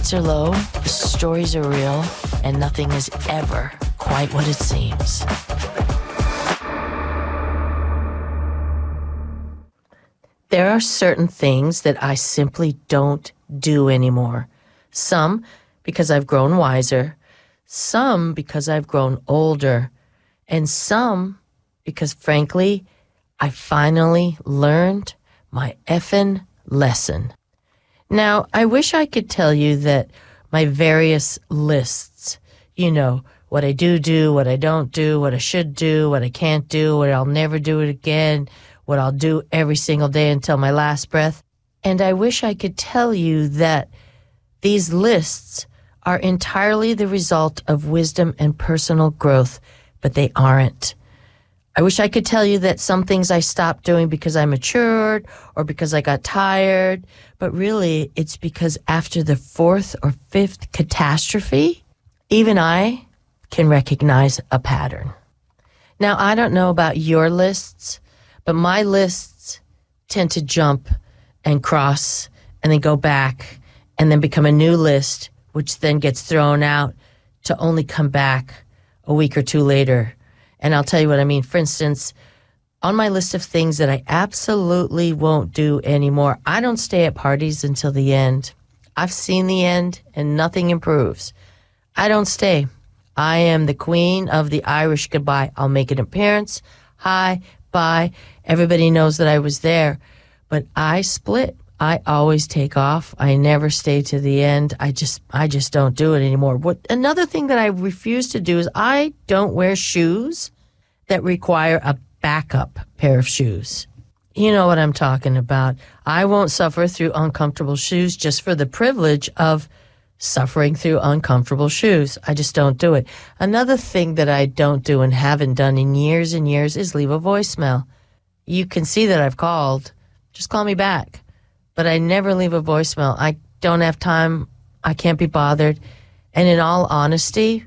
spirits are low, the stories are real, and nothing is ever quite what it seems. There are certain things that I simply don't do anymore. Some because I've grown wiser, some because I've grown older, and some because, frankly, I finally learned my effing lesson. Now, I wish I could tell you that my various lists, what I do, what I don't do, what I should do, what I can't do, what I'll never do it again, what I'll do every single day until my last breath. And I wish I could tell you that these lists are entirely the result of wisdom and personal growth, but they aren't. I wish I could tell you that some things I stopped doing because I matured or because I got tired, but really it's because after the fourth or fifth catastrophe, even I can recognize a pattern. Now, I don't know about your lists, but my lists tend to jump and cross and then go back and then become a new list, which then gets thrown out to only come back a week or two later. And I'll tell you what I mean. For instance, on my list of things that I absolutely won't do anymore, I don't stay at parties until the end. I've seen the end and nothing improves. I don't stay. I am the queen of the Irish goodbye. I'll make an appearance. Hi, bye. Everybody knows that I was there. But I split. I always take off. I never stay to the end. I just don't do it anymore. Another thing that I refuse to do is I don't wear shoes that require a backup pair of shoes. You know what I'm talking about. I won't suffer through uncomfortable shoes just for the privilege of suffering through uncomfortable shoes. I just don't do it. Another thing that I don't do and haven't done in years and years is leave a voicemail. You can see that I've called. Just call me back. But I never leave a voicemail. I don't have time. I can't be bothered. And in all honesty,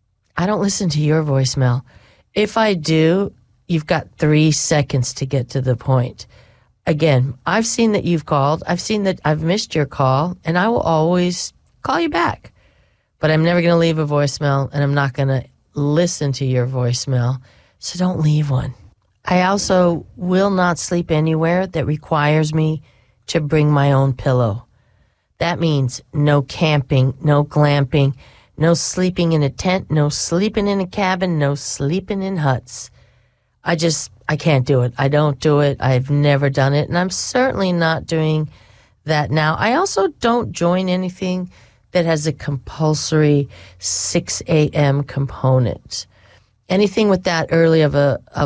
I don't listen to your voicemail. If I do, you've got 3 seconds to get to the point. Again, I've seen that you've called. I've seen that I've missed your call, and I will always call you back. But I'm never going to leave a voicemail, and I'm not going to listen to your voicemail. So don't leave one. I also will not sleep anywhere that requires me to bring my own pillow. That means no camping, no glamping, no sleeping in a tent, no sleeping in a cabin, no sleeping in huts. I can't do it. I don't do it. I've never done it, and I'm certainly not doing that now. I also don't join anything that has a compulsory 6 a.m. component. Anything with that early of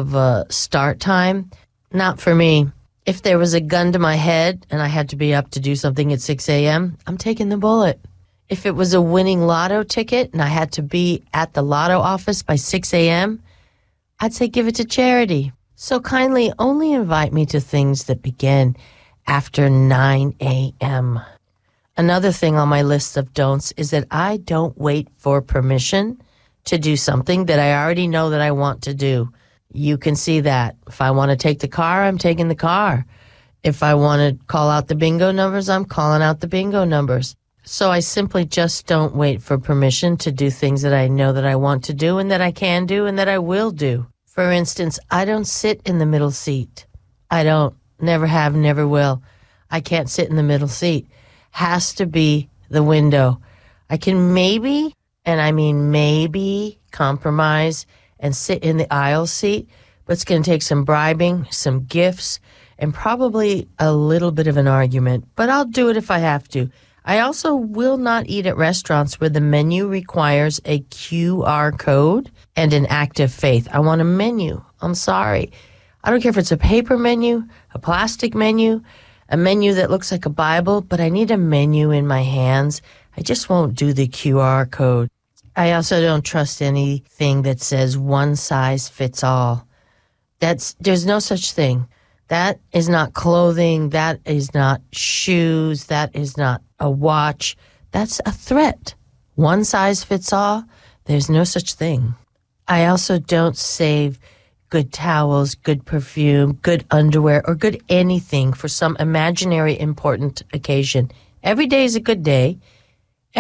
a start time, not for me. If there was a gun to my head and I had to be up to do something at 6 a.m., I'm taking the bullet. If it was a winning lotto ticket and I had to be at the lotto office by 6 a.m., I'd say give it to charity. So kindly only invite me to things that begin after 9 a.m. Another thing on my list of don'ts is that I don't wait for permission to do something that I already know that I want to do. You can see that. If I want to take the car, I'm taking the car. If I want to call out the bingo numbers, I'm calling out the bingo numbers. So I simply just don't wait for permission to do things that I know that I want to do and that I can do and that I will do. For instance, I don't sit in the middle seat. I don't. Never have, never will. I can't sit in the middle seat. Has to be the window. I can maybe, and I mean maybe, compromise and sit in the aisle seat, but it's going to take some bribing, some gifts, and probably a little bit of an argument, but I'll do it if I have to. I also will not eat at restaurants where the menu requires a QR code and an act of faith. I want a menu. I'm sorry. I don't care if it's a paper menu, a plastic menu, a menu that looks like a Bible, but I need a menu in my hands. I just won't do the QR code. I also don't trust anything that says one size fits all. There's no such thing. That is not clothing. That is not shoes. That is not a watch. That's a threat. One size fits all. There's no such thing. I also don't save good towels, good perfume, good underwear, or good anything for some imaginary important occasion. Every day is a good day.